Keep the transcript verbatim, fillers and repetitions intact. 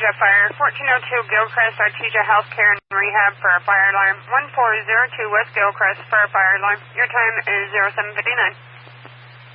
Artesia Fire, fourteen oh two Gilchrist, Artesia Healthcare and Rehab for a fire alarm, one four zero two West Gilchrist for a fire alarm. Your time is zero seven fifty-nine.